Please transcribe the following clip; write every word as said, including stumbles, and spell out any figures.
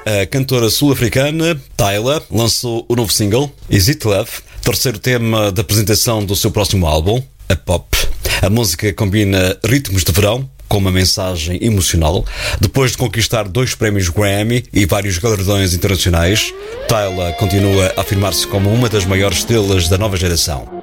A cantora sul-africana Tyla lançou o novo single Is It Love, terceiro tema da apresentação do seu próximo álbum, A Pop. A música combina ritmos de verão com uma mensagem emocional. Depois de conquistar dois prémios Grammy e vários galardões internacionais, Tyla continua a afirmar-se como uma das maiores estrelas da nova geração.